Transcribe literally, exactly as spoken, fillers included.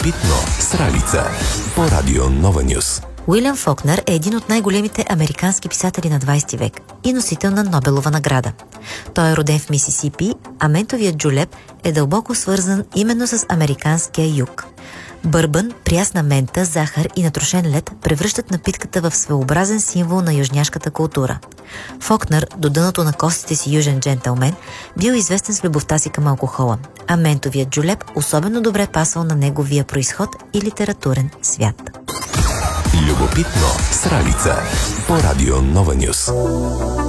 Любопитно с Ралица по Радио Нова Нюс. Уилям Фолкнер е един от най-големите американски писатели на двайсети век и носител на Нобелова награда. Той е роден в Мисисипи, а ментовият джулеп е дълбоко свързан именно с американския юг. Бърбан, прясна мента, захар и натрошен лед превръщат напитката в своеобразен символ на южняшката култура. Фолкнер, до дъното на костите си южен джентълмен, бил известен с любовта си към алкохола, а ментовият джулеп особено добре пасвал на неговия произход и литературен свят. Любопитно с Ралица по Радио Нова Нюс.